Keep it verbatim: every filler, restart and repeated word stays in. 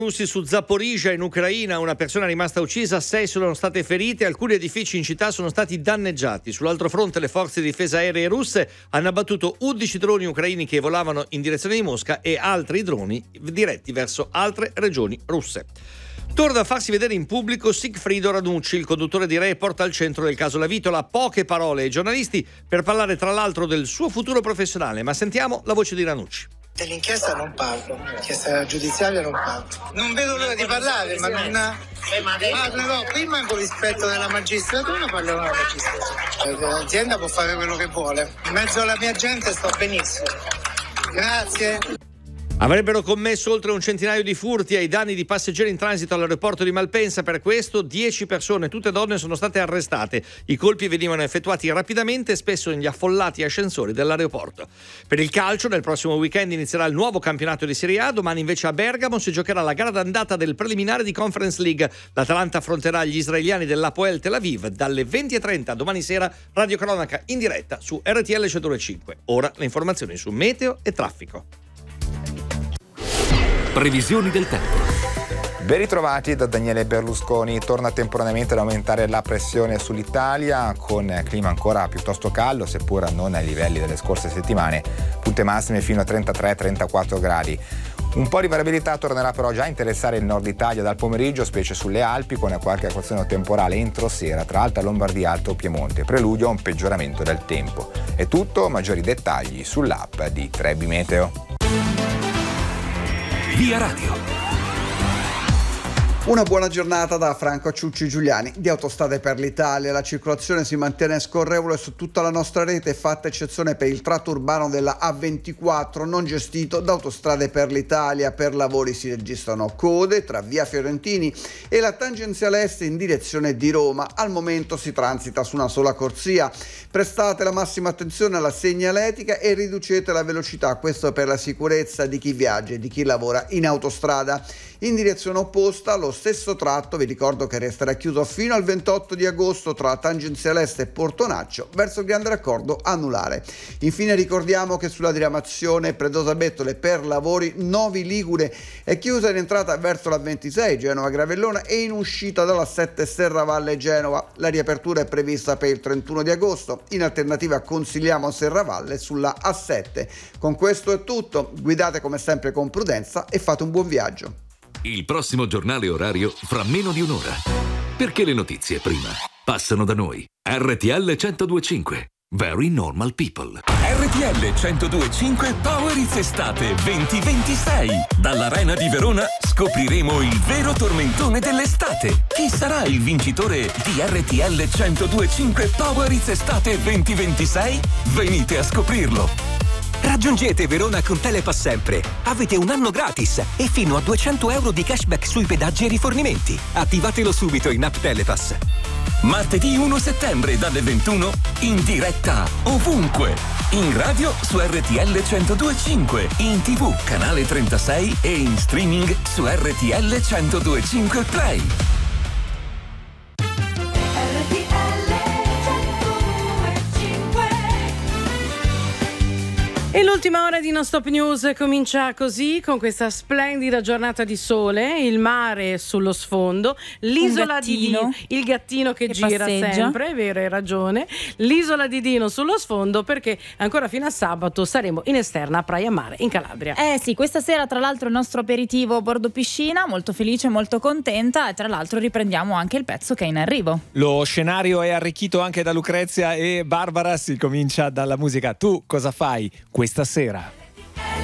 Russi su Zaporizhzhia in Ucraina, una persona è rimasta uccisa, sei sono state ferite, alcuni edifici in città sono stati danneggiati. Sull'altro fronte le forze di difesa aeree russe hanno abbattuto undici droni ucraini che volavano in direzione di Mosca e altri droni diretti verso altre regioni russe. Torna a farsi vedere in pubblico Sigfrido Ranucci, il conduttore di Report al centro del caso La Vitola. Poche parole ai giornalisti per parlare tra l'altro del suo futuro professionale, ma sentiamo la voce di Ranucci. Dell'inchiesta non parlo, l'inchiesta giudiziaria non parlo. Non vedo l'ora di parlare, ma non... Parlerò prima con rispetto della magistratura, parlerò della magistratura. L'azienda può fare quello che vuole. In mezzo alla mia gente sto benissimo. Grazie. Avrebbero commesso oltre un centinaio di furti ai danni di passeggeri in transito all'aeroporto di Malpensa. Per questo dieci persone, tutte donne, sono state arrestate. I colpi venivano effettuati rapidamente e spesso negli affollati ascensori dell'aeroporto. Per il calcio, nel prossimo weekend inizierà il nuovo campionato di Serie A. Domani invece a Bergamo si giocherà la gara d'andata del preliminare di Conference League. L'Atalanta affronterà gli israeliani dell'Hapoel Tel Aviv dalle venti e trenta domani sera. Radio Cronaca in diretta su R T L centodue e cinque. Ora le informazioni su meteo e traffico. Previsioni del tempo. Ben ritrovati da Daniele Berlusconi. Torna temporaneamente ad aumentare la pressione sull'Italia con clima ancora piuttosto caldo, seppur non ai livelli delle scorse settimane, punte massime fino a trentatré trentaquattro gradi. Un po' di variabilità tornerà però già a interessare il nord Italia dal pomeriggio, specie sulle Alpi, con qualche acquazzone temporale entro sera tra Alta Lombardia e Alto Piemonte, preludio a un peggioramento del tempo. È tutto, maggiori dettagli sull'app di Trebbi Meteo. Via Radio. Una buona giornata da Franco Ciucci Giuliani di Autostrade per l'Italia. La circolazione si mantiene scorrevole su tutta la nostra rete, fatta eccezione per il tratto urbano della A ventiquattro non gestito da Autostrade per l'Italia. Per lavori si registrano code tra via Fiorentini e la tangenziale est in direzione di Roma. Al momento si transita su una sola corsia. Prestate la massima attenzione alla segnaletica e riducete la velocità, questo per la sicurezza di chi viaggia e di chi lavora in autostrada. In direzione opposta, lo stesso tratto, vi ricordo che resterà chiuso fino al ventotto di agosto tra tangenziale est e Portonaccio verso il grande raccordo anulare. Infine ricordiamo che sulla diramazione Predosa Bettole per lavori Novi Ligure è chiusa in entrata verso la ventisei Genova Gravellona e in uscita dalla sette Serravalle Genova. La riapertura è prevista per il trentuno di agosto. In alternativa consigliamo Serravalle sulla A sette. Con questo è tutto. Guidate come sempre con prudenza e fate un buon viaggio. Il prossimo giornale orario fra meno di un'ora. Perché le notizie prima passano da noi. R T L centodue e cinque. Very Normal People. R T L centodue e cinque Power It's Estate venti ventisei. Dall'Arena di Verona scopriremo il vero tormentone dell'estate. Chi sarà il vincitore di R T L centodue e cinque Power It's Estate venti ventisei? Venite a scoprirlo. Raggiungete Verona con Telepass Sempre. Avete un anno gratis e fino a duecento euro di cashback sui pedaggi e rifornimenti. Attivatelo subito in app Telepass. Martedì primo settembre dalle ventuno in diretta ovunque. In radio su R T L centodue e cinque, in tivù canale trentasei e in streaming su R T L centodue e cinque Play. E l'ultima ora di Non Stop News comincia così, con questa splendida giornata di sole, il mare sullo sfondo, l'isola di Dino, il gattino che, che gira passeggia. sempre, è vero, hai ragione, l'isola di Dino sullo sfondo, perché ancora fino a sabato saremo in esterna a Praia Mare in Calabria. Eh sì, questa sera tra l'altro il nostro aperitivo a bordo piscina, molto felice, molto contenta, e tra l'altro riprendiamo anche il pezzo che è in arrivo. Lo scenario è arricchito anche da Lucrezia e Barbara, si comincia dalla musica Tu cosa fai questa sera?